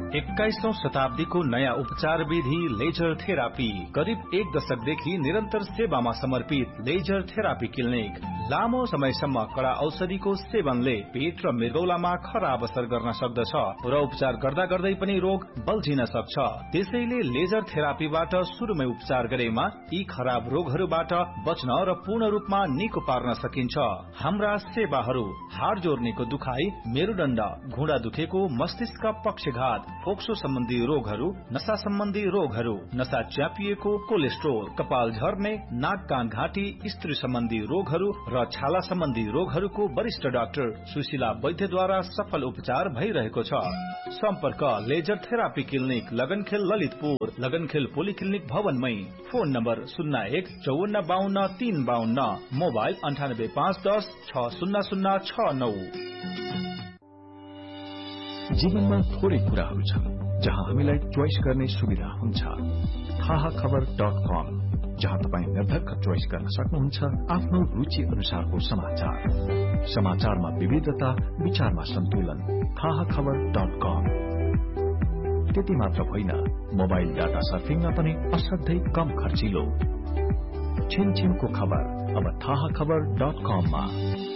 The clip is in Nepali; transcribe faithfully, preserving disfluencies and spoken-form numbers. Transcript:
एक्काइसौं शताब्दीको नयाँ उपचार विधि लेजर थेरापी। करिब एक दशकदेखि निरन्तर सेवामा समर्पित लेजर थेरापी क्लिनिक लामो समयसम्म कडा औषधिको सेवनले पेट र मृगौलामा खराब असर गर्न सक्दछ र उपचार गर्दा गर्दै पनि रोग बल्झिन सक्छ। त्यसैले लेजर थेरापीबाट शुरूमै उपचार गरेमा यी खराब रोगहरूबाट बच्न र पूर्ण रूपमा निको पार्न सकिन्छ। हाम्रा सेवाहरू हाड जोर्नीको दुखाई, मेरुदण्ड, घुँडा दुखेको, मस्तिष्क पक्षघात, फोक्सो सम्बन्धी रोगहरू, नशा सम्बन्धी रोगहरू, नशा च्यापिएको, कोलेस्ट्रोल, कपाल झर्ने, नाक कान घाँटी, स्त्री सम्बन्धी रोगहरू र छाला सम्बन्धी रोगहरूको वरिष्ठ डाक्टर सुशीला वैद्यद्वारा सफल उपचार भइरहेको छ। सम्पर्क laser therapy clinic लगनखेल Lalitpur, लगनखेल polyclinic भवनमै। Phone number शून्य एक चौवन्न बाहन्न तीन बाहन्न, मोबाइल अन्ठानब्बे पाँच दस छ शून्य शून्य छ नौ। जीवनमा थोरै कुराहरू छन् जहाँ हामीलाई चोइस गर्ने सुविधा हुन्छ। थाहा खबर डट कम, जहाँ तपाईँ निर्धक्क चोइस गर्न सक्नुहुन्छ आफ्नो रुचि अनुसारको समाचार। समाचारमा विविधता, विचारमा सन्तुलन। थाहा खबर डट कम। त्यति मात्र होइन, मोबाइल डाटा सर्फिङमा पनि असाध्यै कम खर्चिलो। छिनछिनको खबर अब थाहा खबर डट कममा।